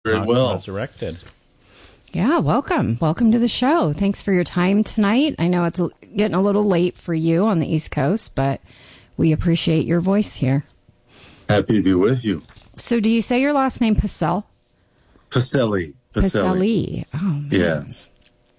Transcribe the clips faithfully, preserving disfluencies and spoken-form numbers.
Very well. Resurrected. Yeah, welcome. Welcome to the show. Thanks for your time tonight. I know it's getting a little late for you on the East Coast, but we appreciate your voice here. Happy to be with you. So do you say your last name Pacelle? Pacelli. Pacelli. Oh, man. Yes.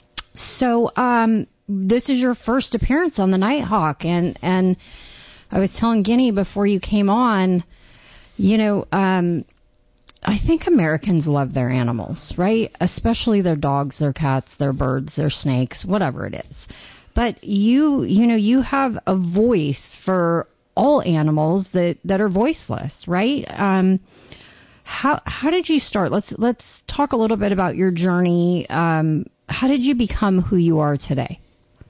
So um, this is your first appearance on the Nighthawk, and, and I was telling Guinea before you came on, you know, um, I think Americans love their animals, right? Especially their dogs, their cats, their birds, their snakes, whatever it is. But you, you know, you have a voice for all animals that, that are voiceless, right? Um, how how did you start? Let's let's talk a little bit about your journey. Um, how did you become who you are today?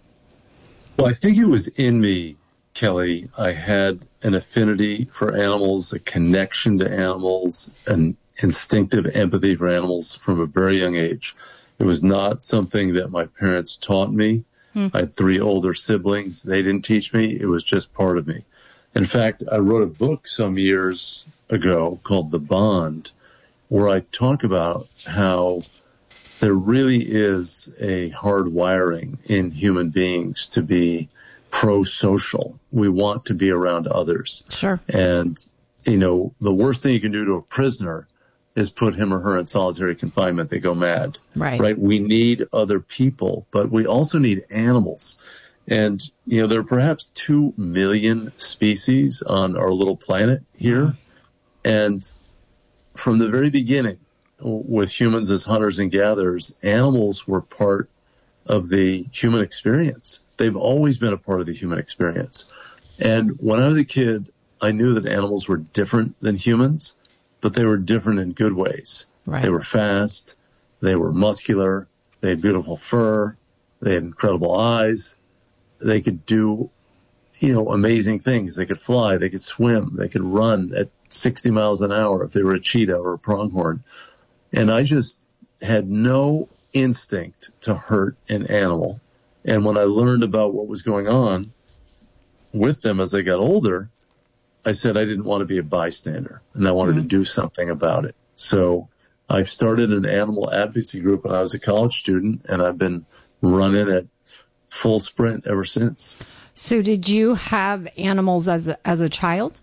Well, I think it was in me, Kelly. I had an affinity for animals, a connection to animals, an instinctive empathy for animals from a very young age. It was not something that my parents taught me. Hmm. I had three older siblings. They didn't teach me. It was just part of me. In fact, I wrote a book some years ago called The Bond, where I talk about how there really is a hard wiring in human beings to be pro-social. We want to be around others. Sure. And, you know, the worst thing you can do to a prisoner is put him or her in solitary confinement. They go mad. Right. Right? We need other people, but we also need animals. And, you know, there are perhaps two million species on our little planet here. And from the very beginning, with humans as hunters and gatherers, animals were part of the human experience. They've always been a part of the human experience. And when I was a kid, I knew that animals were different than humans, but they were different in good ways. Right. They were fast. They were muscular. They had beautiful fur. They had incredible eyes. They could do, you know, amazing things. They could fly. They could swim. They could run at sixty miles an hour if they were a cheetah or a pronghorn. And I just had no instinct to hurt an animal. And when I learned about what was going on with them as I got older, I said I didn't want to be a bystander, and I wanted mm-hmm. to do something about it. So I started an animal advocacy group when I was a college student, and I've been running at full sprint ever since. So did you have animals as a, as a child?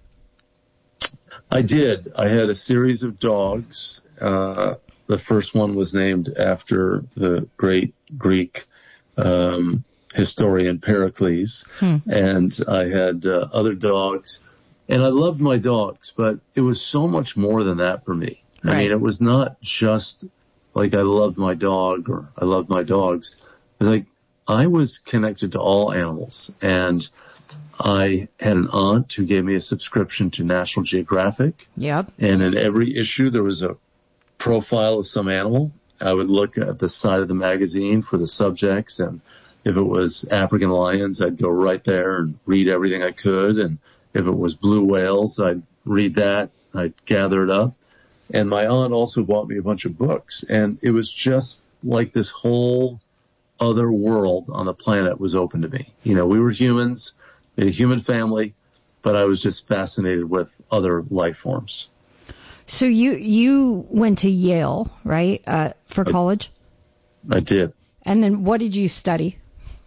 I did. I had a series of dogs. Uh, the first one was named after the great Greek um, historian Pericles. Hmm. And I had uh, other dogs. And I loved my dogs, but it was so much more than that for me. I right. mean, it was not just like I loved my dog or I loved my dogs. It was like I was connected to all animals. And I had an aunt who gave me a subscription to National Geographic. Yep. And in every issue, there was a profile of some animal. I would look at the side of the magazine for the subjects. And if it was African lions, I'd go right there and read everything I could. And if it was blue whales, I'd read that. I'd gather it up. And my aunt also bought me a bunch of books. And it was just like this whole other world on the planet was open to me. You know, we were humans. A human family, but I was just fascinated with other life forms. So you you went to Yale, right, uh, for I, college? I did. And then what did you study?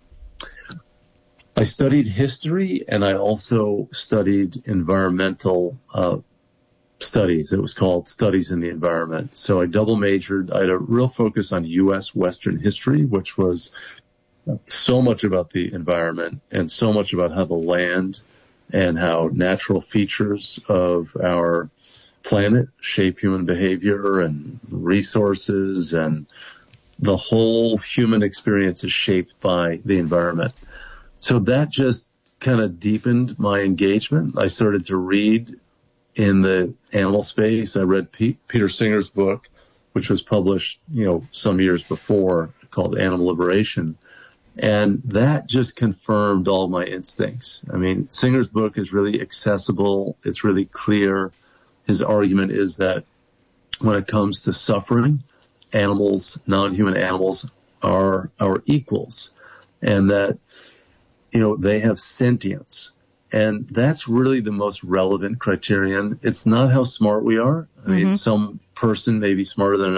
I studied history, and I also studied environmental uh, studies. It was called Studies in the Environment. So I double majored. I had a real focus on U S Western history, which was so much about the environment and so much about how the land and how natural features of our planet shape human behavior and resources, and the whole human experience is shaped by the environment. So that just kind of deepened my engagement. I started to read in the animal space. I read P- Peter Singer's book, which was published, you know, some years before, called Animal Liberation. And that just confirmed all my instincts. I mean, Singer's book is really accessible. It's really clear. His argument is that when it comes to suffering, animals, non-human animals, are our equals. And that, you know, they have sentience. And that's really the most relevant criterion. It's not how smart we are. I mean, mm-hmm. some person may be smarter than